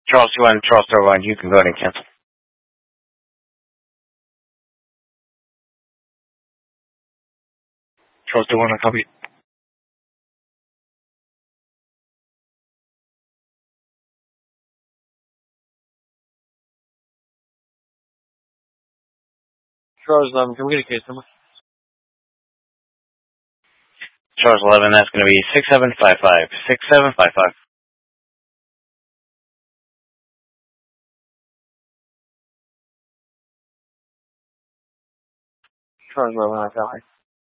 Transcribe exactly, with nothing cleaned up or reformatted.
Charles two one, Charles thirty one, you can go ahead and cancel. Charles two one, I copy. Charles eleven, can we get a case number? Charles eleven, that's going to be six seven five five. six seven five five. Charles eleven, I copy.